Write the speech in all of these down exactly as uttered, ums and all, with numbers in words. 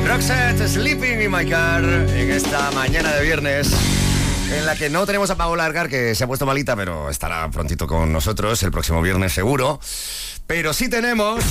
Roxette, Sleeping in My Car, en esta mañana de viernes, en la que no tenemos a Paola Argar, que se ha puesto malita, pero estará prontito con nosotros el próximo viernes seguro. Pero sí tenemos...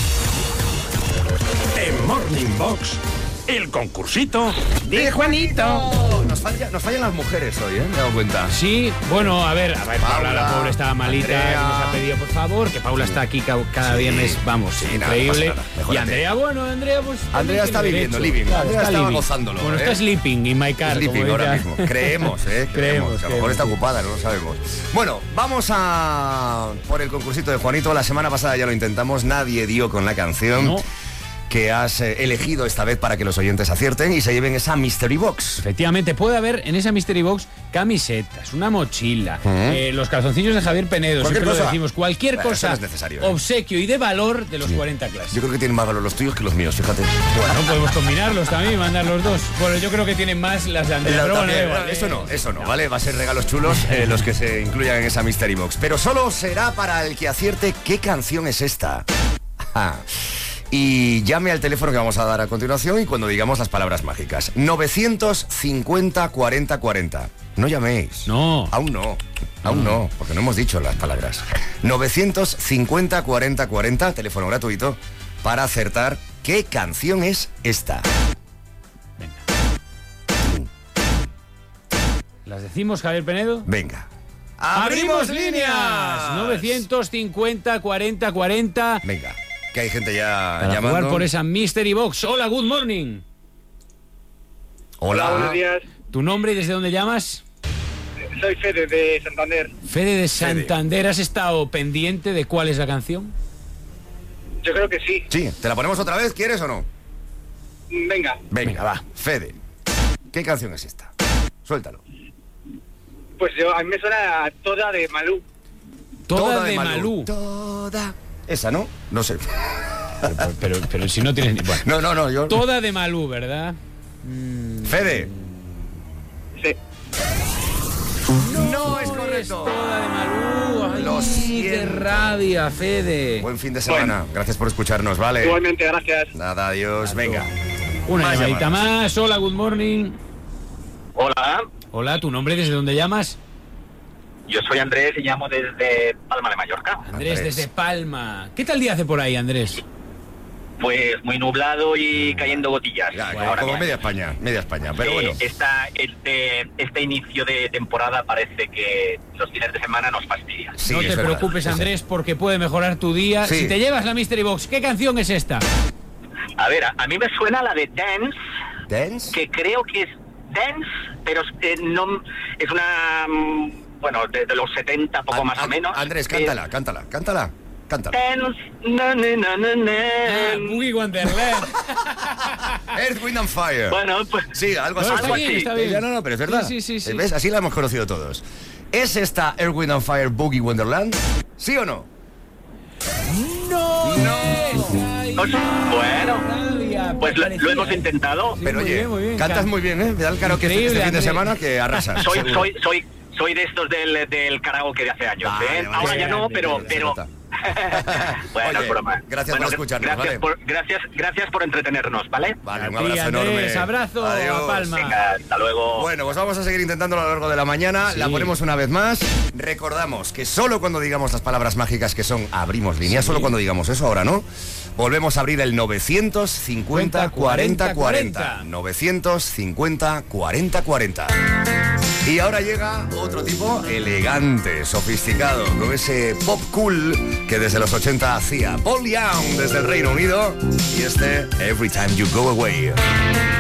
En Morning Box, el concursito de Juanito. Nos, falla, nos fallan las mujeres hoy, ¿eh? Me he dado cuenta. Sí, bueno, a ver, a ver, Paula, Paula, la pobre estaba malita, Andrea. y nos ha pedido por favor, que Paula está aquí ca- cada Sí. viernes, vamos, Sí, nada, increíble. no pasa nada, Y mejórate. Andrea, bueno, Andrea, pues... Andrea también está tiene viviendo, derecho. living. Claro, Andrea está estaba living. gozándolo, Bueno, ¿eh? está sleeping in my car. Sleeping como ahora ella. mismo. Creemos, ¿eh? Creemos. Creemos, A lo mejor creemos. está ocupada, no lo sabemos. Bueno, vamos a por el concursito de Juanito. La semana pasada ya lo intentamos, nadie dio con la canción. No. Que has eh, elegido esta vez para que los oyentes acierten y se lleven esa Mystery Box. Efectivamente, puede haber en esa Mystery Box camisetas, una mochila, Ujú. eh, los calzoncillos de Javier Penedo, Cualquier siempre lo cosa. decimos, cualquier Bueno, eso cosa, no es necesario, ¿eh? obsequio y de valor de los cuarenta clases. Yo creo que tienen más valor los tuyos que los míos, fíjate. Bueno, podemos combinarlos también y mandar los dos. Bueno, yo creo que tienen más las de Andrea, La- pero bueno, también, da igual, bueno, eso eh. no, eso no, ¿vale? Va a ser regalos chulos eh, los que se incluyan en esa Mystery Box. Pero solo será para el que acierte qué canción es esta. Ajá. Y llame al teléfono que vamos a dar a continuación y cuando digamos las palabras mágicas. novecientos cincuenta cuarenta cuarenta. No llaméis. No. Aún no. Aún no, porque no hemos dicho las palabras. novecientos cincuenta cuarenta cuarenta, teléfono gratuito, para acertar qué canción es esta. ¿Las decimos, Javier Penedo? Venga. ¡Abrimos líneas! novecientos cincuenta cuarenta cuarenta. Venga, que hay gente ya Para llamando. jugar por esa Mystery Box. Hola, good morning. Hola. Buenos días, ¿Tu nombre y desde dónde llamas? soy Fede de Santander. Fede de Santander. ¿Has estado pendiente de cuál es la canción? Yo creo que sí. Sí, ¿te la ponemos otra vez? ¿Quieres o no? Venga, Venga, va. Fede, ¿qué canción es esta? Suéltalo. pues yo a mí me suena toda de Malú. Toda, de Malú. Toda. Esa, ¿no? No sé. Pero, pero, pero si no tienes ni... Bueno. No, no, no, yo... Toda de Malú, ¿verdad? Fede. Sí. No es Es correcto. toda de Malú. Ay, Lo qué siento. rabia, Fede. Buen fin de semana. Gracias por escucharnos, ¿vale? Igualmente, gracias. Nada, adiós. Venga. Una Más llamadita llamadas. más. Hola, good morning. Hola, Hola, ¿tu nombre desde dónde llamas? yo soy Andrés y llamo desde Palma de Mallorca. Andrés, Andrés. desde Palma. ¿Qué tal día hace por ahí, Andrés? Pues muy nublado y cayendo gotillas. Ya, Ahora como mismo. media España, media España, pero Eh, bueno. esta- este, este inicio de temporada parece que los fines de semana nos fastidia. Sí, no es te verdad. preocupes, Sí, sí. Andrés, porque puede mejorar tu día. Sí. Si te llevas la Mystery Box, ¿qué canción es esta? A ver, a, a mí me suena la de Dance, ¿Dance? que creo que es Dance, pero eh, no es una, mm, bueno, de, de los setenta, poco An- más o An- menos. Andrés, Eh, cántala, cántala, cántala, cántala. Dance, na, na, na, na, na. Ah, Boogie Wonderland. Earth, Wind and Fire. Bueno, pues Sí, algo No, así. está algo bien, así. está bien. Ya, no, no, pero es verdad. Sí, sí, sí, sí. ¿Ves? Así la hemos conocido todos. ¿Es esta Earth, Wind and Fire Boogie Wonderland? ¿Sí o no? ¡No! No. Ay, Pues, bueno, rabia, pues lo, parecía, lo hemos ¿eh? intentado. Sí, Pero muy oye, bien, muy bien. cantas Can- muy bien, ¿eh? Me da el karaoke este, Increíble, este fin de Andrés. semana que arrasas. Soy, seguro. soy, soy, soy de estos del, del karaoke de hace años, Vale, ¿eh? vale, Ahora sí, ya no, grande, pero... se pero... nota. bueno, Oye, es broma. gracias por Bueno, escucharnos, gracias ¿vale? Por, gracias, gracias por entretenernos, ¿vale? Vale, un A ti, abrazo Andrés, enorme. abrazo Adiós. a Palma. Venga, hasta luego. Bueno, pues vamos a seguir intentándolo a lo largo de la mañana. Sí. La ponemos una vez más. Recordamos que solo cuando digamos las palabras mágicas que son abrimos líneas, solo cuando digamos eso, ahora no. Volvemos a abrir el novecientos cincuenta cuarenta cuarenta. novecientos cincuenta cuarenta cuarenta. Y ahora llega otro tipo elegante, sofisticado, con ese pop cool que desde los ochenta hacía Paul Young desde el Reino Unido y este Every Time You Go Away.